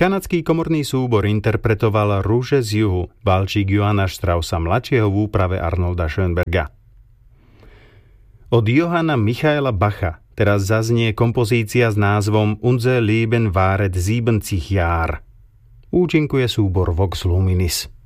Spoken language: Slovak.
Kanadský komorný súbor interpretoval Rúže z juhu, balčík Johanna Straussa mladšieho v úprave Arnolda Schönberga. Od Johanna Michaela Bacha teraz zaznie kompozícia s názvom Unser Leben waret 70 Jahre. Účinkuje súbor Vox Luminis.